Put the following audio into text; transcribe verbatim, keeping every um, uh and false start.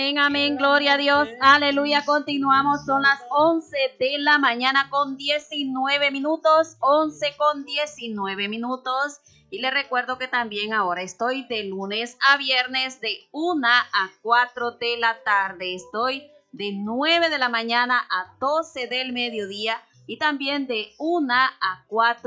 Amén, amén, gloria a Dios, aleluya. Continuamos, son las once de la mañana con diecinueve minutos, once con diecinueve minutos. Y les recuerdo que también ahora estoy de lunes a viernes de una a cuatro de la tarde. Estoy de nueve de la mañana a doce del mediodía y también de una a cuatro